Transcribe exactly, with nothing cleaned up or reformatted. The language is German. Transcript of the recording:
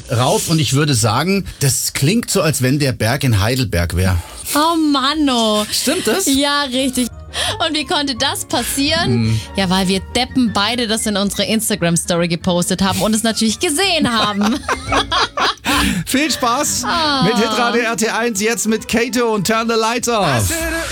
rauf und ich würde sagen, das klingt so, als wenn der Berg in Heidelberg wäre. Oh Mann, oh. Stimmt das? Ja, richtig. Und wie konnte das passieren? Hm. Ja, weil wir Deppen beide das in unsere Instagram-Story gepostet haben und es natürlich gesehen haben. Viel Spaß oh. mit Hitradio R T eins, jetzt mit Kato und Turn the Lights Off.